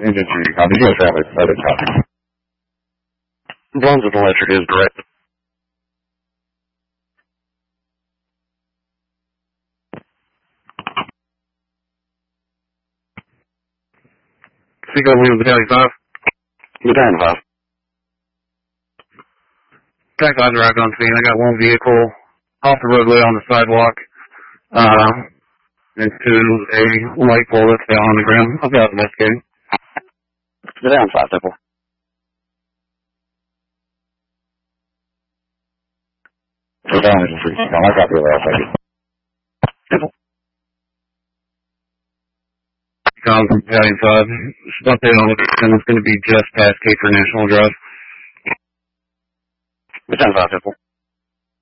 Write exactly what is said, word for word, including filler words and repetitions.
Engine two, copy. U S traffic, started copy. Brunswick Electric is direct. Seagull Williams Battalion five. Battalion five. Tax eyes arrived on scene. I got one vehicle off the roadway on the sidewalk, uh, into a light pole that's down on the ground. I've got investigating. Battalion five, Temple. Battalion is free. No, I copy that. Thank you. Temple. Um, Battalion five. Update on location. It's going to be just past Cape for National Drive. Battalion five, Temple.